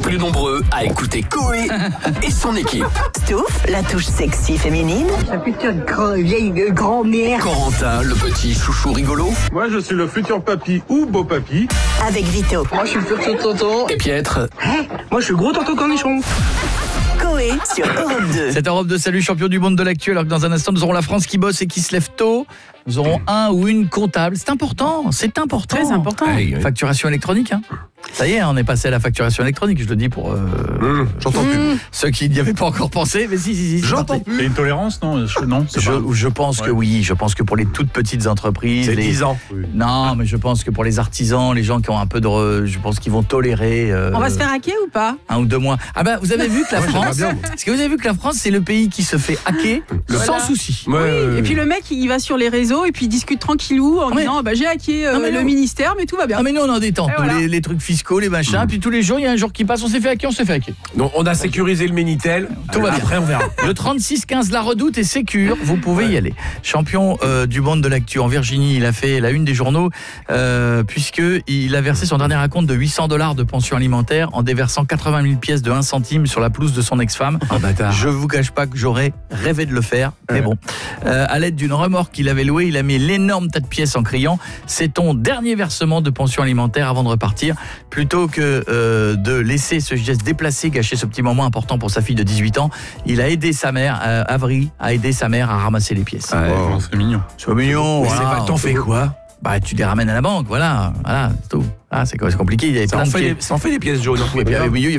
plus nombreux à écouter Coé et son équipe. Stouff, la touche sexy féminine. La putain de vieille grand-mère. Corentin, le petit chouchou rigolo. Moi, je suis le futur papy ou beau papy. Avec Vito. Moi, je suis le futur tonton. Et Pietre. Moi, je suis le gros tonton cornichon. Coé sur Europe 2. Cette Europe de salut, champion du monde de l'actu. Alors que dans un instant, nous aurons la France qui bosse et qui se lève tôt. Nous aurons un ou une comptable. C'est important, c'est important. Très important. Facturation électronique, hein. Ça y est, on est passé à la facturation électronique, je le dis pour J'entends plus. ceux qui n'y avaient pas encore pensé, mais si. J'entends plus. C'est une tolérance, non? Non, c'est pas... Je pense que oui, je pense que pour les toutes petites entreprises, C'est 10 ans. Non, mais je pense que pour les artisans, les gens qui ont un peu de je pense qu'ils vont tolérer On va se faire hacker ou pas? 1 ou 2 mois. Ah ben vous avez vu que la France, est-ce que vous avez vu que la France c'est le pays qui se fait hacker sans souci. Et puis le mec il va sur les réseaux et puis il discute tranquillou en disant j'ai hacké le ministère mais tout va bien. Ah mais nous on en détente, Et voilà. les trucs fiscaux, les machins, puis tous les jours il y a un jour qui passe, on s'est fait hacker, Donc, on a sécurisé le Minitel. Tout va bien. Après, on verra. Le 36-15 La Redoute est sécure, vous pouvez y aller. Champion du monde de l'actu en Virginie, il a fait la une des journaux puisqu'il a versé son dernier acompte de $800 de pension alimentaire en déversant 80 000 pièces de 1 centime sur la pelouse de son ex-femme. Je vous cache pas que j'aurais rêvé de le faire, mais bon. À l'aide d'une remorque qu'il avait louée, il a mis l'énorme tas de pièces en criant « C'est ton dernier versement de pension alimentaire avant de repartir ». Plutôt que de laisser ce geste déplacé gâcher ce petit moment important pour sa fille de 18 ans, il a aidé sa mère, Avery, a aidé sa mère à ramasser les pièces. C'est mignon. C'est mignon. Voilà. T'en fais quoi? Bah tu les ramènes à la banque, voilà, c'est tout. Ah, c'est compliqué, il y avait Ça plein en de fait pieds. ça en fait des pièces jaunes. Et puis, au milieu, il y